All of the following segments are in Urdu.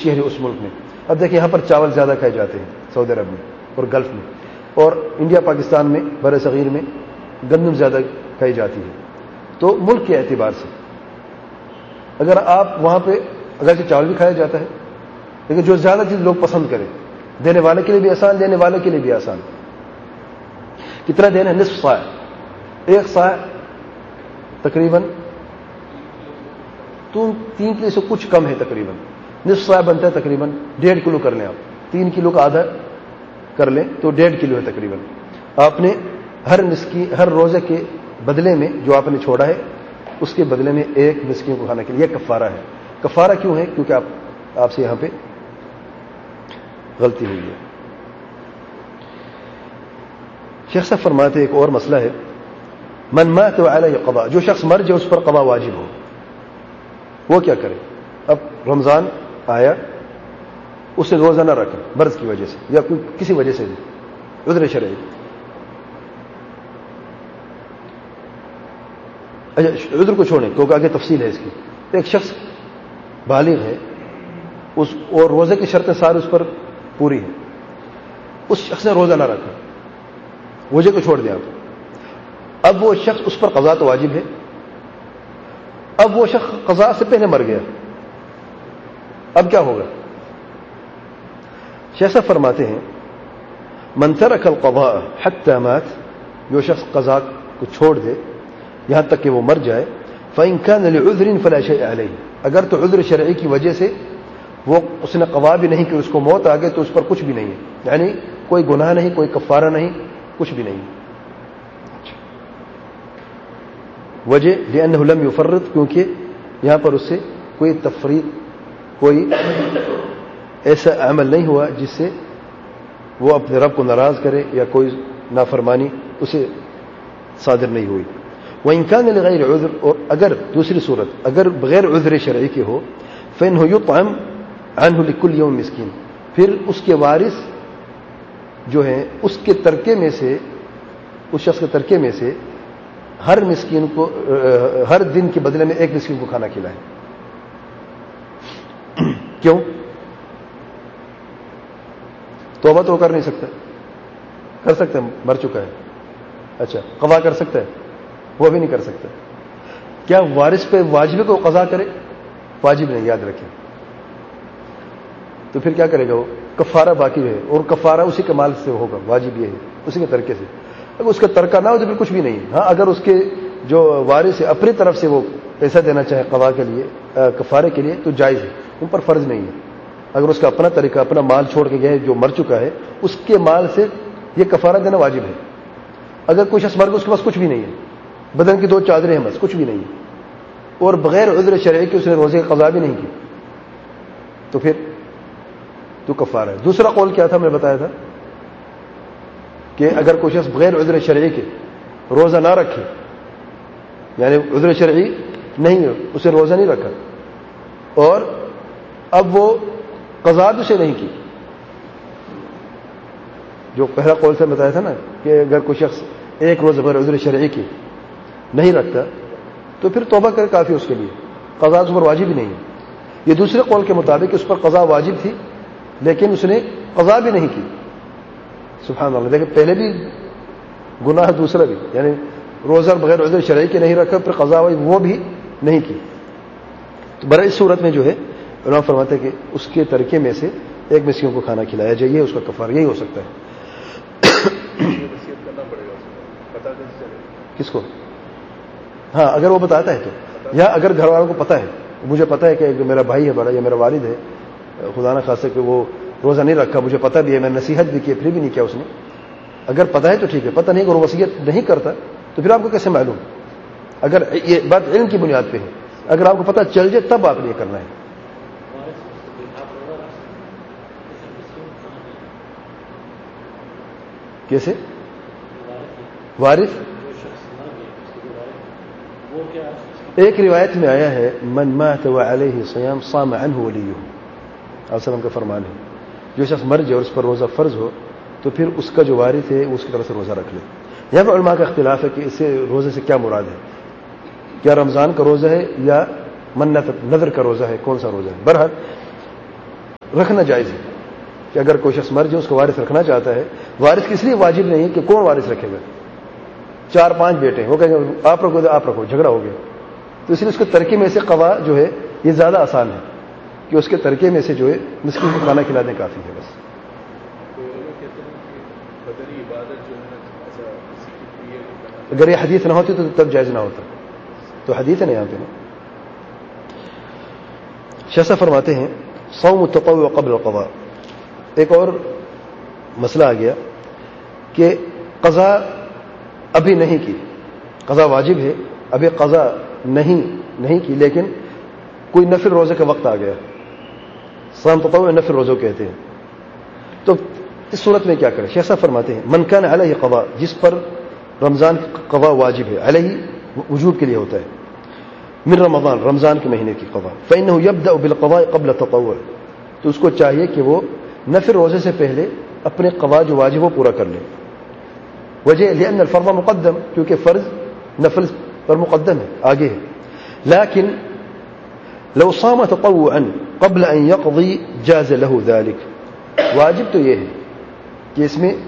اچھی ہے اس ملک میں. اب دیکھیں یہاں پر چاول زیادہ کھائے جاتے ہیں سعودی عرب میں اور گلف میں, اور انڈیا پاکستان میں بر صغیر میں گندم زیادہ کھائی جاتی ہے. تو ملک کے اعتبار سے اگر آپ وہاں پہ اگرچہ چاول بھی کھایا جاتا ہے, لیکن جو زیادہ چیز لوگ پسند کریں, دینے والے کے لیے بھی آسان, دینے والے کے لیے بھی آسان. کتنا دینا ہے؟ نصف صاع. ایک صاع تقریباً 3 کلو سے کچھ کم ہے, تقریباً نصف صاع بنتا ہے تقریباً 1.5 کلو کر لیں آپ, 3 کلو کا آدھا کر لیں تو 1.5 کلو ہے تقریباً. آپ نے ہر روزے کے بدلے میں جو آپ نے چھوڑا ہے اس کے بدلے میں ایک مسکین کو کھانا کے لیے کفارہ ہے. کفارہ کیوں ہے؟ کیونکہ آپ سے یہاں پہ غلطی ہوئی ہے. شیخ صاحب فرماتے ایک اور مسئلہ ہے, من مات وعلیہ قضاء, جو شخص مر جائے اس پر قضاء واجب ہو, وہ کیا کرے؟ اب رمضان آیا, اسے روزہ نہ رکھا مرض کی وجہ سے یا کسی وجہ سے بھی, عذر شرعی. اچھا عذر کو چھوڑیں کیونکہ آگے تفصیل ہے اس کی. ایک شخص بالغ ہے اور روزے کی شرطیں ساری اس پر پوری ہیں, اس شخص نے روزہ نہ رکھا, روزے کو چھوڑ دیا آپ. اب وہ شخص اس پر قضا تو واجب ہے, اب وہ شخص قضا سے پہلے مر گیا, اب کیا ہوگا؟ شیخ صاحب فرماتے ہیں من ترک القضاء حتى مات, جو شخص قضا کو چھوڑ دے یہاں تک کہ وہ مر جائے, فإن كان لعذر فلا شيء عليه, اگر تو عذر شرعی کی وجہ سے وہ اس نے قضا بھی نہیں کہ اس کو موت آ گئی تو اس پر کچھ بھی نہیں ہے, یعنی کوئی گناہ نہیں, کوئی کفارہ نہیں, کچھ بھی نہیں. وجہ لأنه لم يفرط, کیونکہ یہاں پر اس سے کوئی تفریط, کوئی ایسا عمل نہیں ہوا جس سے وہ اپنے رب کو ناراض کرے یا کوئی نافرمانی اسے صادر نہیں ہوئی. وإن كان لغير عذر, اور اگر دوسری صورت اگر بغیر عذر شرعی کے ہو, فإنه يطعم عنه لكل يوم مسکین, پھر اس کے وارث جو ہیں اس کے ترکے میں سے, اس شخص کے ترکے میں سے ہر مسکین کو ہر دن کے بدلے میں ایک مسکین کو کھانا کھلائے. کیوں؟ توبہ تو کر نہیں سکتا, کر سکتا ہے, مر چکا ہے. اچھا قضا کر سکتا ہے؟ وہ بھی نہیں کر سکتا. کیا وارث پہ واجب ہے کو قضا کرے؟ واجب نہیں, یاد رکھیں. تو پھر کیا کرے گا وہ؟ کفارہ باقی ہے, اور کفارہ اسی کے مال سے ہوگا, واجب یہ ہے اسی کے ترکے سے. اگر اس کا ترکہ نہ ہو تو پھر کچھ بھی نہیں. ہاں اگر اس کے جو وارث ہے اپنی طرف سے وہ پیسہ دینا چاہے قضا کے لیے, کفارے کے لیے, تو جائز ہے, ان پر فرض نہیں ہے. اگر اس کا اپنا طریقہ, اپنا مال چھوڑ کے گیا ہے جو مر چکا ہے, اس کے مال سے یہ کفارہ دینا واجب ہے. اگر کوئی شخص مر گیا اس کے پاس کچھ بھی نہیں ہے, بدن کی 2 چادریں ہیں بس, کچھ بھی نہیں ہے, اور بغیر عذر شرعی کے اس نے روزے کی قضا بھی نہیں کی, تو پھر تو کفارہ ہے. دوسرا قول کیا تھا, میں بتایا تھا کہ اگر کوئی شخص بغیر عذر شرعی کے روزہ نہ رکھے, یعنی عذر شرعی نہیں ہے, اسے روزہ نہیں رکھا, اور اب وہ قضا بھی اسے نہیں کی, جو پہلا قول سے بتایا تھا نا کہ اگر کوئی شخص ایک روز بغیر عذر شرعی کی نہیں رکھتا تو پھر توبہ کر کافی اس کے لیے, قضا اس پر واجب ہی نہیں ہے. یہ دوسرے قول کے مطابق اس پر قضا واجب تھی لیکن اس نے قضا بھی نہیں کی. سبحان اللہ, دیکھیں پہلے بھی گناہ, دوسرا بھی, یعنی روزہ بغیر عذر شرعی کے نہیں رکھا, پھر قضا وہ بھی نہیں کی. تو برائے اس صورت میں جو ہے علماء فرماتے ہیں کہ اس کے طریقے میں سے ایک مسکین کو کھانا کھلایا جائے, اس کا کفارہ یہی ہو سکتا ہے. کس کو؟ ہاں اگر وہ بتاتا ہے تو, یا اگر گھر والوں کو پتا ہے, مجھے پتا ہے کہ میرا بھائی ہے بڑا یا میرا والد ہے, خدا نہ خاصے کہ وہ روزہ نہیں رکھا, مجھے پتا بھی ہے, میں نصیحت بھی کی, پھر بھی نہیں کیا اس نے. اگر پتا ہے تو ٹھیک ہے, پتہ نہیں, اگر وہ وصیت نہیں کرتا تو پھر آپ کو کیسے معلوم؟ اگر یہ بات علم کی بنیاد پہ ہے, اگر آپ کو پتہ چل جائے تب آپ نے یہ کرنا ہے. کیسے وارث؟ ایک روایت میں آیا ہے من مات وعلیہ صیام صام عنہ ولیہ, علیہ وسلم کا فرمان ہے, جو شخص مر جائے اور اس پر روزہ فرض ہو تو پھر اس کا جو وارث ہے اس کی طرف سے روزہ رکھ لے. یہاں پر علماء کا اختلاف ہے کہ اس سے روزے سے کیا مراد ہے, کیا رمضان کا روزہ ہے یا منت نذر کا روزہ ہے, کون سا روزہ ہے. بہرحال رکھنا جائز ہے کہ اگر کوئی شخص مر جائے اس کو وارث رکھنا چاہتا ہے. وارث کس لیے واجب نہیں کہ کون وارث رکھے گا؟ 4-5 بیٹے ہیں, وہ کہیں گے آپ رکھو تو آپ رکھو, جھگڑا ہو گیا. تو اس لیے اس کے ترکے میں سے قضا جو ہے یہ زیادہ آسان ہے کہ اس کے ترکے میں سے جو ہے مسکین کو کھانا کھلانے کافی ہے بس. اگر یہ حدیث نہ ہوتی تو تب جائز نہ ہوتا, تو حدیث ہے نا یہاں پہ. شیخ صاحب فرماتے ہیں صوم التطوع قبل القضاء. ایک اور مسئلہ آ گیا کہ قضا ابھی نہیں کی, قضا واجب ہے, ابھی قضا نہیں کی, لیکن کوئی نفل روزے کا وقت آ گیا. صوم تطوع نفل روزوں کہتے ہیں. تو اس صورت میں کیا کرے؟ شیخ صاحب فرماتے ہیں من کان علیہ قضاء, جس پر رمضان کی قضا واجب ہے, علیہ وجوب کے لیے ہوتا ہے, من رمضان, رمضان کے مہینے کی قضا, فإنه يبدأ بالقضاء قبل التطوع, تو اس کو چاہیے کہ وہ نفل روزے سے پہلے اپنے قضا جو واجب وہ پورا کر لے. وجہ لأن الفرض مقدم, کیونکہ فرض نفل پر مقدم ہے, آگے ہے. لیکن لو صام تطوعا قبل ان يقضي جاز له ذلك. واجب تو یہ ہے کہ اس میں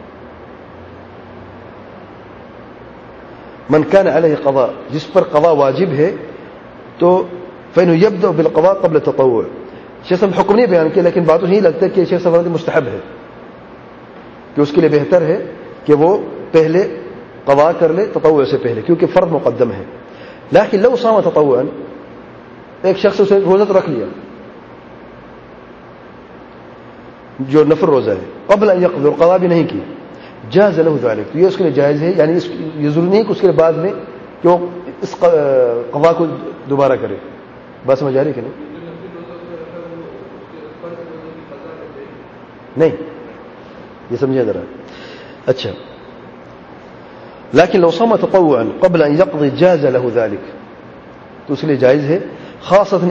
من كان عليه قضاء, جس پر قضا واجب ہے تو فإنه يبدأ بالقضاء قبل التطوع. شیخ صاحب حکم نہیں بیان کیا, لیکن بات تو نہیں لگتا کہ شیخ صاحب مستحب ہے, کہ اس کے لیے بہتر ہے کہ وہ پہلے قضا کر لے تطوع سے پہلے, کیونکہ فرض مقدم ہے. لیکن لو صام تطوعا, ایک شخص اسے روزہ رکھ لیا جو نفل روزہ ہے, قبل ان يقضي, قضا بھی نہیں کی, جاز له ذلك, تو یہ اس کے لیے جائز ہے. یعنی یہ ضروری نہیں کہ اس کے بعد میں کہ وہ اس قضا کو دوبارہ کرے. بس سمجھ آ رہی کہ نہیں, یہ سمجھے ذرا. اچھا, لیکن لو صام تطوعا قبل ان يقضي جاز له ذلك, تو اس کے لیے جائز ہے. خاصة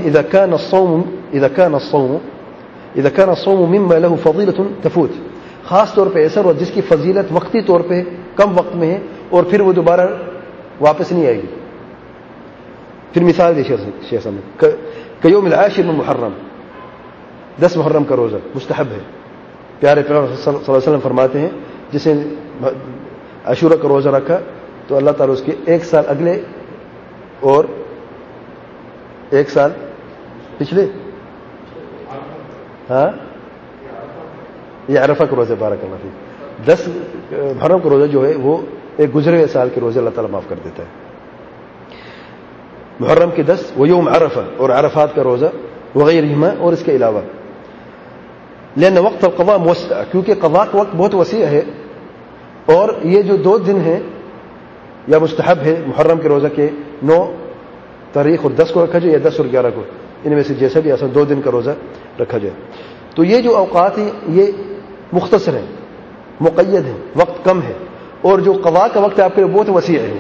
اذا كان الصوم مما له فضيلة تفوت, خاص طور پہ ایسا روزہ جس کی فضیلت وقتی طور پہ کم وقت میں ہے اور پھر وہ دوبارہ واپس نہیں آئے گی. پھر مثال دی شیخ صاحب, کیوم العاشر من محرم, 10 محرم کا روزہ مستحب ہے. پیارے پیغمبر صلی اللہ علیہ وسلم فرماتے ہیں جس نے عاشورہ کا روزہ رکھا تو اللہ تعالیٰ اس کے 1 سال اگلے اور 1 سال پچھلے, ہاں یہ عرفہ کا روزہ, بارک اللہ فیک, 10 محرم کا روزہ جو ہے وہ ایک گزرے ہوئے سال کے روزے اللہ تعالیٰ معاف کر دیتا ہے. محرم کے 10 وہ یوم عرفہ اور عرفات کا روزہ وغیرہما, اور اس کے علاوہ لأن وقت القضاء موسع, کیونکہ قضاء کا وقت بہت وسیع ہے, اور یہ جو 2 دن ہیں یا مستحب ہے محرم کے روزہ کے 9 تاریخ اور 10 کو رکھا جائے یا 10 اور 11 کو, ان میں سے جیسا بھی آسان 2 دن کا روزہ رکھا جائے. تو یہ جو اوقات ہیں یہ مختصر ہیں, مقید ہیں, وقت کم ہے, اور جو قضاء کا وقت ہے آپ کے لیے بہت وسیع ہے.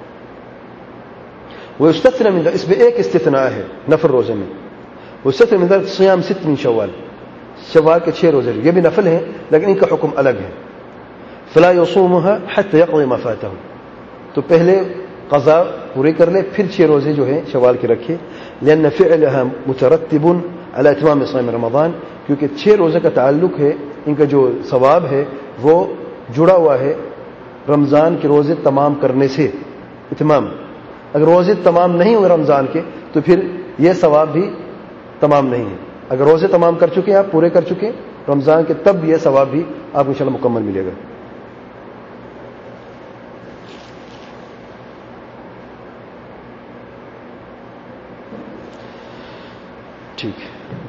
وہ استثناء من اس میں ایک استثناء ہے نفل روزے میں, وہ استثناء من ذلك صيام 6 من شوال, شوال کے 6 روزے, یہ بھی نفل ہیں لیکن ان کا حکم الگ ہے. فلا يصومها حتى يقضي ما فاته, تو پہلے قضا پوری کر لے پھر 6 روزے جو ہیں شوال کے رکھے. لأن فعلها مترتب على اتمام صوم رمضان, کیونکہ 6 روزے کا تعلق ہے, ان کا جو ثواب ہے وہ جڑا ہوا ہے رمضان کے روزے تمام کرنے سے. اتمام, اگر روزے تمام نہیں ہوئے رمضان کے تو پھر یہ ثواب بھی تمام نہیں ہے. اگر روزے تمام کر چکے ہیں, آپ پورے کر چکے ہیں رمضان کے, تب یہ ثواب بھی آپ کو انشاءاللہ مکمل ملے گا. ٹھیک ہے.